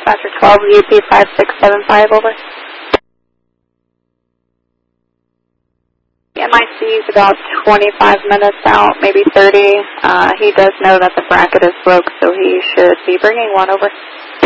Dispatcher 12, UP 5675, over. MIC is about 25 minutes out, maybe 30. He does know that the bracket is broke, so he should be bringing one, over.